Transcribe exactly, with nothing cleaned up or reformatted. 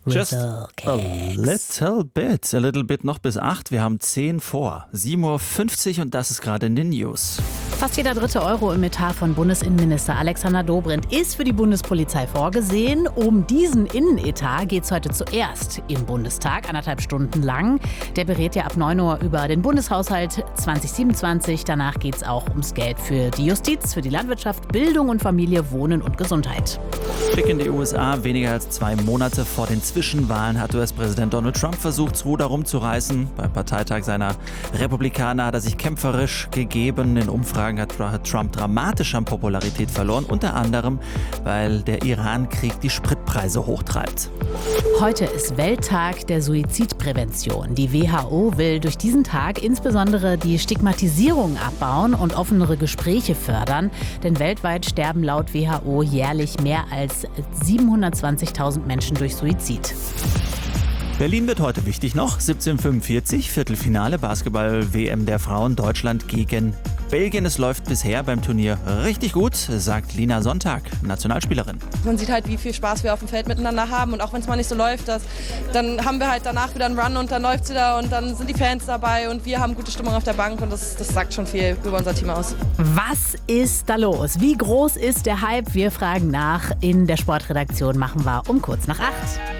Just Rizzle a Cakes. little bit, a little bit noch bis acht. Wir haben zehn vor. sieben Uhr fünfzig und das ist gerade in den News. Fast jeder dritte Euro im Etat von Bundesinnenminister Alexander Dobrindt ist für die Bundespolizei vorgesehen. Um diesen Innenetat geht es heute zuerst im Bundestag, anderthalb Stunden lang. Der berät ja ab neun Uhr über den Bundeshaushalt zwanzig siebenundzwanzig. Danach geht es auch ums Geld für die Justiz, für die Landwirtschaft, Bildung und Familie, Wohnen und Gesundheit. Blick in die U S A. Weniger als zwei Monate vor den Zwischenwahlen hat U S-Präsident Donald Trump versucht, das Ruder rumzureißen. Beim Parteitag seiner Republikaner hat er sich kämpferisch gegeben. In Umfragen hat Trump dramatisch an Popularität verloren, unter anderem, weil der Iran-Krieg die Spritpreise hochtreibt. Heute ist Welttag der Suizidprävention. Die W H O will durch diesen Tag insbesondere die Stigmatisierung abbauen und offenere Gespräche fördern. Denn weltweit sterben laut W H O jährlich mehr als siebenhundertzwanzigtausend Menschen durch Suizid. Berlin wird heute wichtig noch. siebzehn Uhr fünfundvierzig, Viertelfinale Basketball-W M der Frauen, Deutschland gegen Belgien. Es läuft bisher beim Turnier richtig gut, sagt Lina Sonntag, Nationalspielerin. Man sieht halt, wie viel Spaß wir auf dem Feld miteinander haben. Und auch wenn es mal nicht so läuft, das, dann haben wir halt danach wieder einen Run und dann läuft es wieder und dann sind die Fans dabei und wir haben gute Stimmung auf der Bank und das, das sagt schon viel über unser Team aus. Was ist da los? Wie groß ist der Hype? Wir fragen nach. In der Sportredaktion machen wir um kurz nach acht.